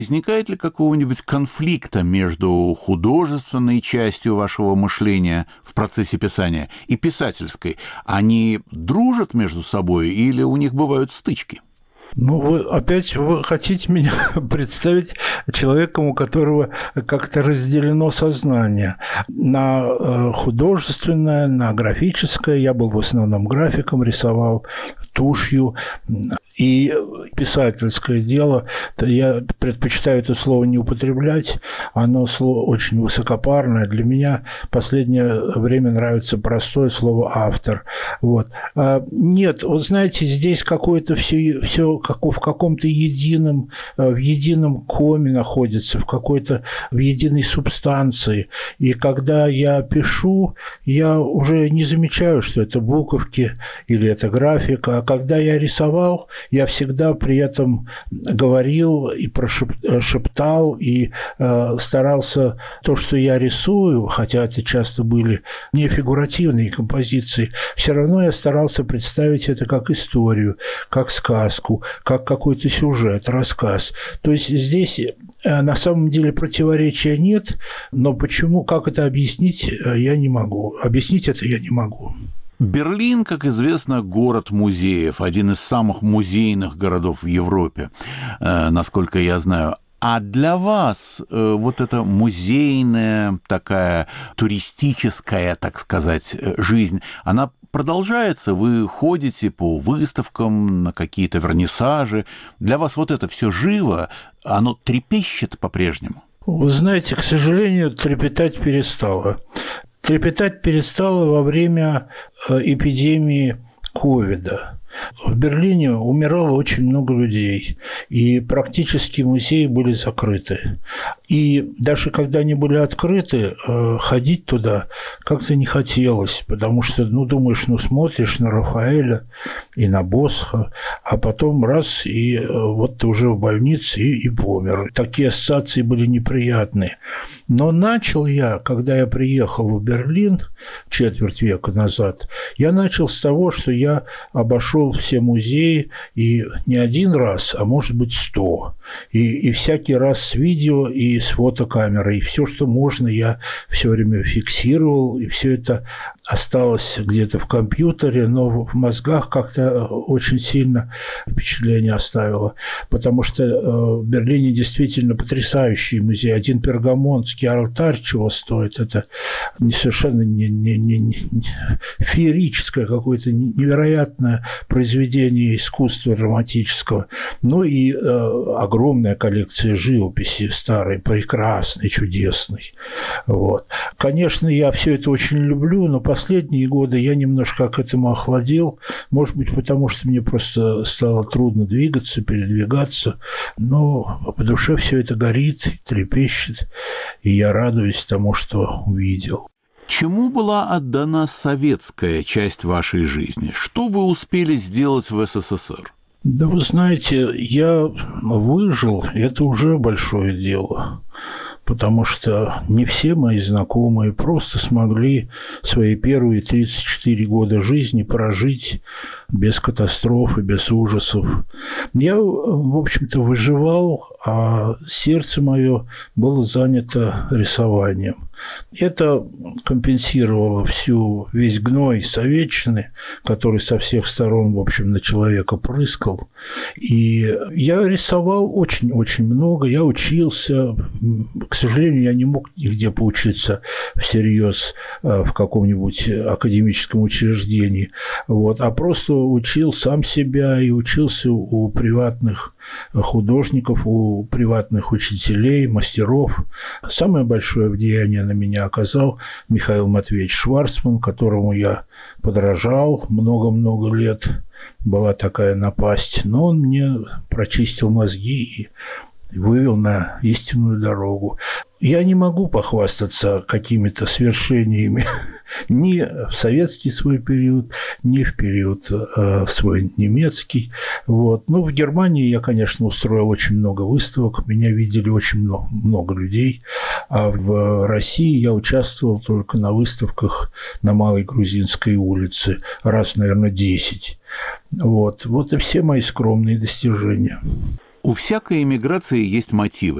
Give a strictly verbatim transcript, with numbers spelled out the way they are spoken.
Возникает ли какого-нибудь конфликта между художественной частью вашего мышления в процессе писания и писательской? Они дружат между собой или у них бывают стычки? Ну, вы опять вы хотите меня представить человеком, у которого как-то разделено сознание на художественное, на графическое. Я был в основном графиком, рисовал тушью. И писательское дело, я предпочитаю это слово не употреблять, оно слово очень высокопарное. Для меня в последнее время нравится простое слово «автор». Вот. А нет, вот знаете, здесь какое-то все, все как, в каком-то едином, в едином коме находится, в какой-то, в единой субстанции. И когда я пишу, я уже не замечаю, что это буковки или это графика. А когда я рисовал, я всегда при этом говорил и прошептал, и э, старался то, что я рисую, хотя это часто были не фигуративные композиции, все равно я старался представить это как историю, как сказку, как какой-то сюжет, рассказ. То есть здесь э, на самом деле противоречия нет, но почему, как это объяснить, я не могу. Объяснить это я не могу. Берлин, как известно, город музеев, один из самых музейных городов в Европе, э, насколько я знаю. А для вас э, вот эта музейная, такая туристическая, так сказать, жизнь, она продолжается? Вы ходите по выставкам, на какие-то вернисажи. Для вас вот это все живо, оно трепещет по-прежнему? Вы знаете, к сожалению, трепетать перестало. Трепетать перестало во время эпидемии ковида. В Берлине умирало очень много людей, и практически музеи были закрыты. И даже когда они были открыты, ходить туда как-то не хотелось, потому что, ну, думаешь, ну, смотришь на Рафаэля и на Босха, а потом раз, и вот ты уже в больнице и, и помер. Такие ассоциации были неприятные. Но начал я, когда я приехал в Берлин четверть века назад, я начал с того, что я обошел все музеи, и не один раз, а может быть сто. И, и всякий раз с видео и с фотокамерой. И все, что можно, я все время фиксировал, и все это осталось где-то в компьютере, но в мозгах как-то очень сильно впечатление оставило. Потому что в Берлине действительно потрясающий музей. Один пергамонтский алтарь чего стоит. Это совершенно не, не, не, не, феерическое какое-то невероятное произведение искусства драматического. Ну и э, огромная коллекция живописи старой, прекрасной, чудесной. Вот. Конечно, я все это очень люблю, но последние годы я немножко к этому охладел. Может быть, потому что мне просто стало трудно двигаться, передвигаться. Но по душе все это горит, трепещет, и я радуюсь тому, что увидел. Чему была отдана советская часть вашей жизни? Что вы успели сделать в СССР? Да вы знаете, я выжил, и это уже большое дело. Потому что не все мои знакомые просто смогли свои первые тридцать четыре года жизни прожить без катастроф и без ужасов. Я, в общем-то, выживал, а сердце мое было занято рисованием. Это компенсировало всю, весь гной советчины, который со всех сторон, в общем, на человека прыскал. И я рисовал очень-очень много, я учился. К сожалению, я не мог нигде поучиться всерьез в каком-нибудь академическом учреждении. Вот, а просто учил сам себя и учился у приватных художников, у приватных учителей, мастеров. Самое большое влияние на меня оказал Михаил Матвеевич Шварцман, которому я подражал много-много лет. Была такая напасть, но он мне прочистил мозги и вывел на истинную дорогу. Я не могу похвастаться какими-то свершениями ни в советский свой период, ни в период э, свой немецкий. Вот. Но в Германии я, конечно, устроил очень много выставок, меня видели очень много, много людей. А в России я участвовал только на выставках на Малой Грузинской улице, раз, наверное, десять. Вот. Вот и все мои скромные достижения. У всякой эмиграции есть мотивы.